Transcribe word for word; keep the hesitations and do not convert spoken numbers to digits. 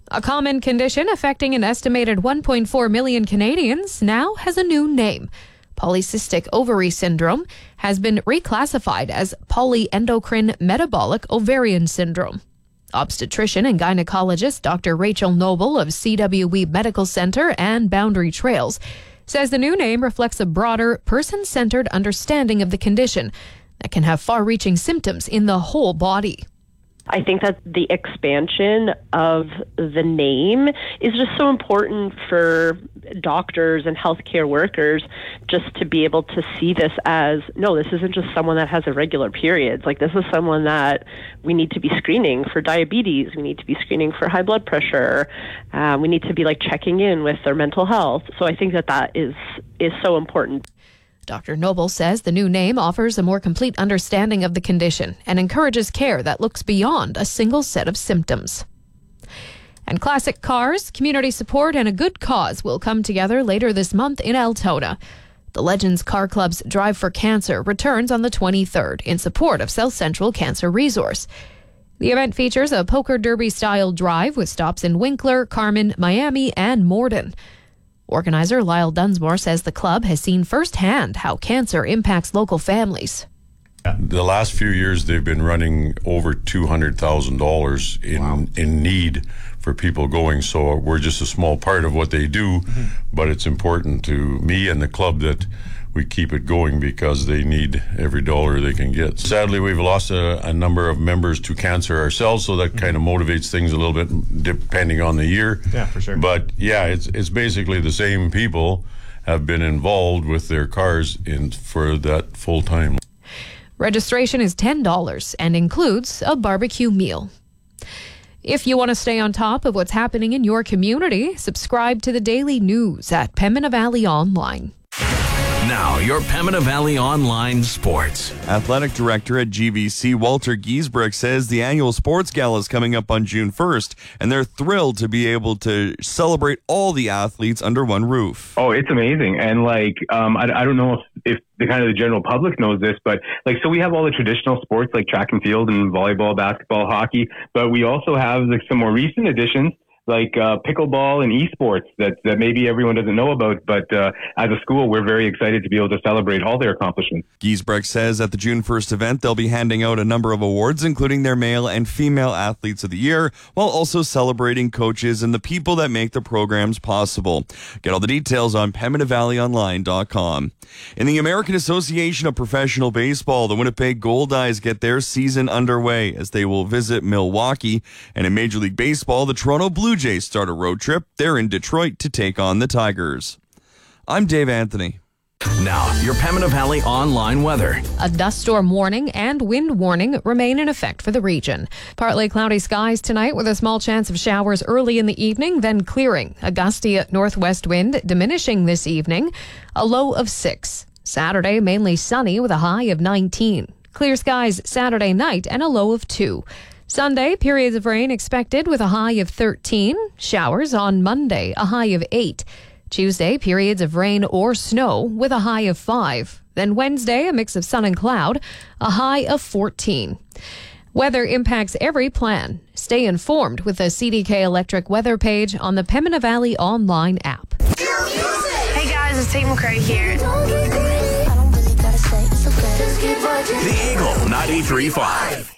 A common condition affecting an estimated one point four million Canadians now has a new name. Polycystic ovary syndrome has been reclassified as polyendocrine metabolic ovarian syndrome. Obstetrician and gynecologist Doctor Rachel Noble of C W E Medical Center and Boundary Trails says the new name reflects a broader, person-centered understanding of the condition that can have far-reaching symptoms in the whole body. I think that the expansion of the name is just so important for doctors and healthcare workers just to be able to see this as, no, this isn't just someone that has irregular periods. Like, this is someone that we need to be screening for diabetes. We need to be screening for high blood pressure. Uh, we need to be like checking in with their mental health. So I think that that is, is so important. Doctor Noble says the new name offers a more complete understanding of the condition and encourages care that looks beyond a single set of symptoms. And classic cars, community support, and a good cause will come together later this month in Altona. The Legends Car Club's Drive for Cancer returns on the twenty-third in support of South Central Cancer Resource. The event features a poker derby-style drive with stops in Winkler, Carmen, Miami, and Morden. Organizer Lyle Dunsmore says the club has seen firsthand how cancer impacts local families. The last few years, they've been running over two hundred thousand dollars in wow. in need for people going. So we're just a small part of what they do, mm-hmm. but it's important to me and the club that we keep it going because they need every dollar they can get. Sadly, we've lost a, a number of members to cancer ourselves, so that mm-hmm. kind of motivates things a little bit depending on the year. Yeah, for sure. But yeah, it's it's basically the same people have been involved with their cars in for that full time. Registration is ten dollars and includes a barbecue meal. If you want to stay on top of what's happening in your community, subscribe to the daily news at Pembina Valley Online. Now, your Pembina Valley Online Sports. Athletic Director at G V C, Walter Giesbrecht, says the annual sports gala is coming up on June first, and they're thrilled to be able to celebrate all the athletes under one roof. Oh, it's amazing. And, like, um, I, I don't know if, if the kind of the general public knows this, but, like, so we have all the traditional sports like track and field and volleyball, basketball, hockey, but we also have, like, some more recent additions like uh, pickleball and esports that, that maybe everyone doesn't know about. But uh, as a school, we're very excited to be able to celebrate all their accomplishments. Giesbrecht says at the June first event, they'll be handing out a number of awards, including their male and female athletes of the year, while also celebrating coaches and the people that make the programs possible. Get all the details on Pembina Valley Online dot com. In the American Association of Professional Baseball, the Winnipeg Goldeyes get their season underway as they will visit Milwaukee. And in Major League Baseball, the Toronto Blue Jays start a road trip. They're in Detroit to take on the Tigers. I'm Dave Anthony. Now, your Pembina Valley Online weather. A dust storm warning and wind warning remain in effect for the region. Partly cloudy skies tonight with a small chance of showers early in the evening, then clearing. A gusty northwest wind diminishing this evening. A low of six. Saturday, mainly sunny with a high of nineteen. Clear skies Saturday night and a low of two. Sunday, periods of rain expected with a high of thirteen. Showers on Monday, a high of eight. Tuesday, periods of rain or snow with a high of five. Then Wednesday, a mix of sun and cloud, a high of fourteen. Weather impacts every plan. Stay informed with the C D K Electric weather page on the Pembina Valley Online app. Hey guys, it's Tate McRae here. The Eagle ninety-three point five.